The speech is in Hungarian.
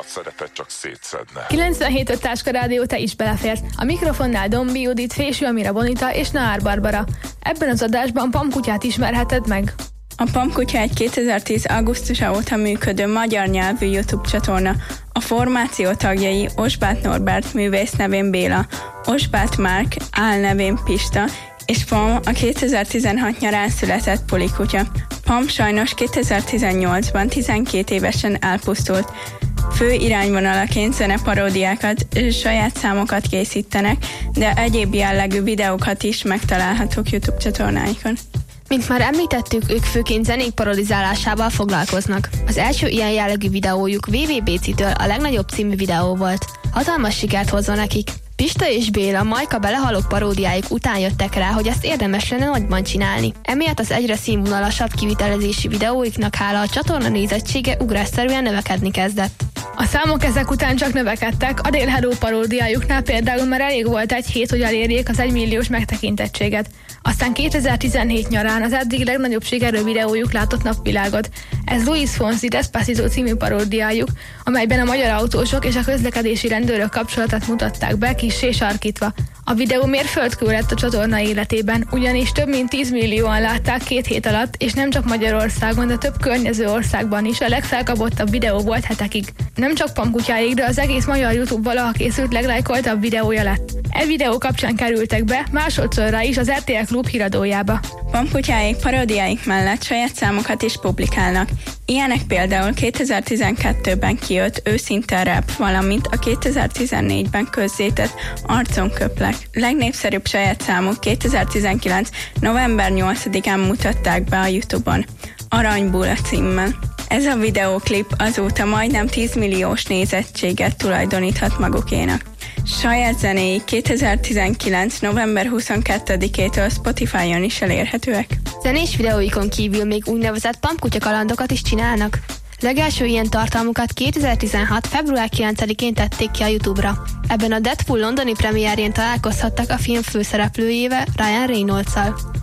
a szerepet csak szétszedne. 97.5 Táska Rádió, te is beleférsz. A mikrofonnál Dombi Judit, Fésű Amira Bonita és Nár Barbara. Ebben az adásban Pam kutyát ismerheted meg. A Pam kutya egy 2010. augusztusa óta működő magyar nyelvű YouTube csatorna. A formáció tagjai Osbáth Norbert művész nevén Béla, Osbáth Márk álnevén Pista, és Pam a 2016 nyarán született pulikutya. Pam sajnos 2018-ban 12 évesen elpusztult. Fő irányvonalaként zeneparódiákat és saját számokat készítenek, de egyéb jellegű videókat is megtalálhatók YouTube csatornáikon. Mint már említettük, ők főként zenék parodizálásával foglalkoznak. Az első ilyen jellegű videójuk WWBC-től a legnagyobb című videó volt. Hatalmas sikert hozza nekik. Pista és Béla Majka belehalott paródiájuk után jöttek rá, hogy ezt érdemes lenne nagyban csinálni. Emiatt az egyre színvonalasabb kivitelezési videóiknak hála a csatorna nézettsége ugrásszerűen növekedni kezdett. A számok ezek után csak növekedtek, a Dél Hello paródiájuknál például már elég volt egy hét, hogy elérjék az 1 milliós megtekintettséget. Aztán 2017 nyarán az eddig legnagyobb sikerű videójuk látott napvilágot. Ez Luis Fonsi Despacito című paródiájuk, amelyben a magyar autósok és a közlekedési rendőrök kapcsolatát mutatták be kissé sarkítva. A videó mérföldkő lett a csatorna életében, ugyanis több mint 10 millióan látták 2 hét alatt, és nem csak Magyarországon, de több környező országban is a legfelkapottabb videó volt hetekig. Nem csak Pam kutyáig, de az egész magyar YouTube valaha készült leglájkoltabb videója lett. E videó kapcsán kerültek be másodszorra is az RTL Klub híradójába. Pam kutyáik paródiáik mellett saját számokat is publikálnak. Ilyenek például 2012-ben kijött Őszinte Rap, valamint a 2014-ben közzétett Arcon köplek. Legnépszerűbb saját számuk 2019. november 8-án mutatták be a YouTube-on, Aranybula címmel. Ez a videóklip azóta majdnem 10 milliós nézettséget tulajdoníthat magukénak. Saját zenéi 2019. november 22-től Spotify-on is elérhetőek. Zenés videóikon kívül még úgynevezett Pam kutya kalandokat is csinálnak. Legelső ilyen tartalmukat 2016. február 9-én tették ki a YouTube-ra. Ebben a Deadpool londoni premierjén találkozhattak a film főszereplőjével, Ryan Reynolds-szal.